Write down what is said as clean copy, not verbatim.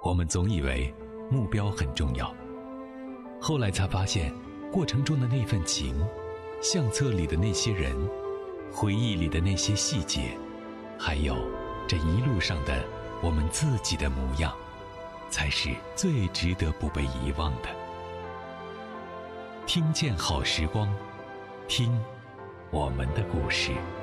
我们总以为目标很重要，后来才发现，过程中的那份情，相册里的那些人，回忆里的那些细节，还有这一路上的我们自己的模样，才是最值得不被遗忘的。听见好时光，听我们的故事。